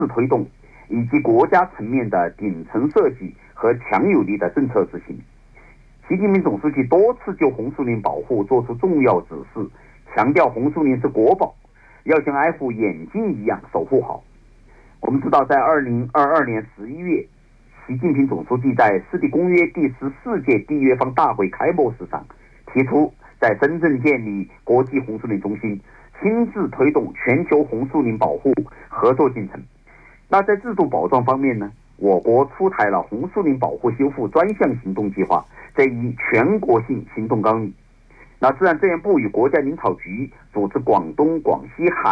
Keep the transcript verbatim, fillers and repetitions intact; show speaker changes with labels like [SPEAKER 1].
[SPEAKER 1] 推动，以及国家层面的顶层设计和强有力的政策执行。习近平总书记多次就红树林保护作出重要指示，强调红树林是国宝，要像爱护眼睛一样守护好。我们知道，在二零二二年十一月，习近平总书记在世地公约第十四届缔约方大会开幕式上提出，在深圳建立国际红树林中心，亲自推动全球红树林保护合作进程。那在制度保障方面呢，我国出台了红树林保护修复专项行动计划这一全国性行动纲领。那自然资源部与国家林草局组织广东、广西、海